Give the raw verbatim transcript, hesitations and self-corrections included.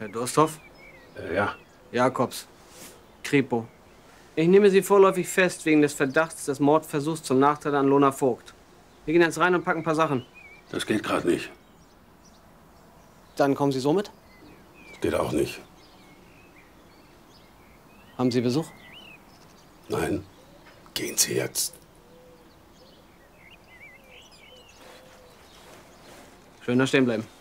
Herr Dursthoff? Äh, ja. Jakobs. Kripo. Ich nehme Sie vorläufig fest wegen des Verdachts des Mordversuchs zum Nachteil an Lona Vogt. Wir gehen jetzt rein und packen ein paar Sachen. Das geht gerade nicht. Dann kommen Sie so mit? Das geht auch nicht. Haben Sie Besuch? Nein. Gehen Sie jetzt. Schön da stehen bleiben.